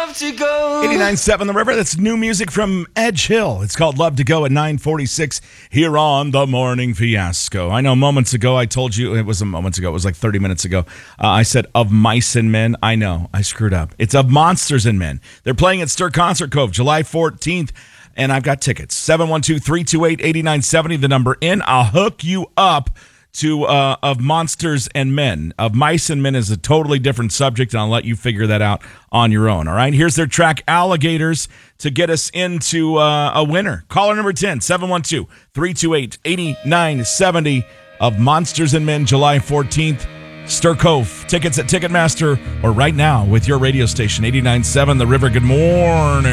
love to go. 89.7 The River. That's new music from Edge Hill. It's called Love to Go at 9:46 here on The Morning Fiasco. I know moments ago I told you, it wasn't moments ago, it was like 30 minutes ago, I said Of Mice and Men. I know, I screwed up. It's Of Monsters and Men. They're playing at Stir Concert Cove July 14th, and I've got tickets. 712-328-8970, the number in. I'll hook you up to Of Monsters and Men. Of Mice and Men is a totally different subject, and I'll let you figure that out on your own, all right? Here's their track, Alligators, to get us into a winner. Caller number 10, 712-328-8970. Of Monsters and Men, July 14th, Stir Cove. Tickets at Ticketmaster or right now with your radio station, 89.7 The River. Good morning.